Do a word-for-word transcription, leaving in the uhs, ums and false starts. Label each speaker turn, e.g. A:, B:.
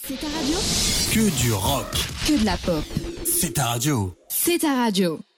A: C'est ta radio?
B: Que du rock.
A: Que de la pop.
B: C'est ta radio.
A: C'est ta radio.